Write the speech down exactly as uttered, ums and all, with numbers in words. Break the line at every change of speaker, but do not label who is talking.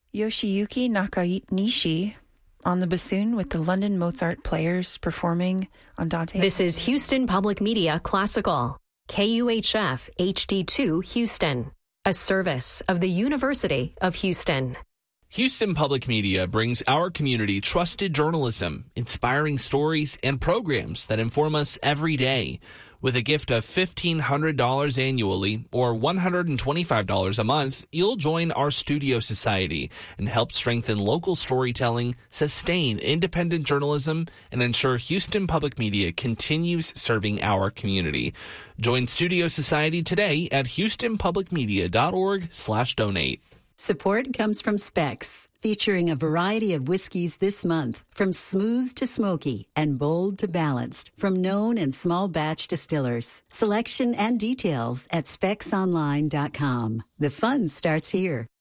Yoshiyuki Nakanishi on the bassoon with the London Mozart Players performing Andante.
This is Houston Public Media Classical, K U H F H D two Houston, a service of the University of Houston.
Houston Public Media brings our community trusted journalism, inspiring stories, and programs that inform us every day. With a gift of fifteen hundred dollars annually or one hundred twenty-five dollars a month, you'll join our Studio Society and help strengthen local storytelling, sustain independent journalism, and ensure Houston Public Media continues serving our community. Join Studio Society today at houstonpublicmedia.org slash donate.
Support comes from Specs, featuring a variety of whiskeys this month, from smooth to smoky and bold to balanced, from known and small batch distillers. Selection and details at specs online dot com. The fun starts here.